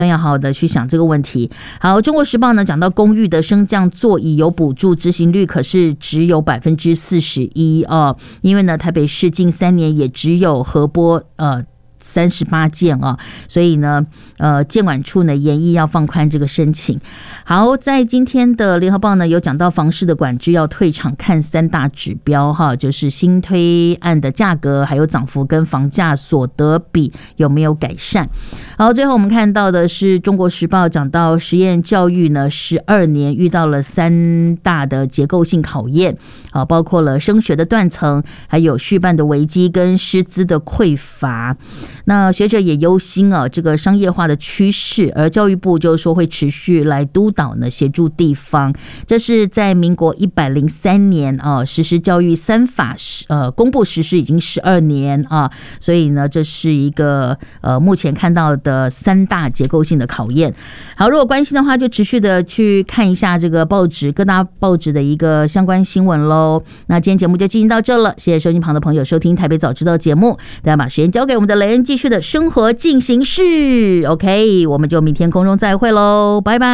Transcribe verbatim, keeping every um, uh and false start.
要好好的去想这个问题。好，中国时报呢讲到公寓的升降座椅有补助，执行率可是只有百分之四十一啊，因为呢台北市近三年也只有核拨呃。三十八件啊，所以呢，呃，监管处呢研议要放宽这个申请。好，在今天的联合报呢有讲到房市的管制要退场，看三大指标哈，就是新推案的价格还有涨幅跟房价所得比有没有改善。好，最后我们看到的是中国时报讲到实验教育呢十二年遇到了三大的结构性考验，啊，包括了升学的断层，还有续办的危机跟师资的匮乏。那学者也忧心啊，这个商业化的趋势，而教育部就是说会持续来督导呢，协助地方。这是在民国一百零三年啊，实施教育三法呃公布实施已经十二年啊，所以呢，这是一个呃目前看到的三大结构性的考验。好，如果关心的话，就持续的去看一下这个报纸各大报纸的一个相关新闻喽。那今天节目就进行到这了，谢谢收音旁的朋友收听台北早知道节目，大家把时间交给我们的雷恩。继续的生活进行式 ，OK， 我们就明天空中再会喽，拜拜。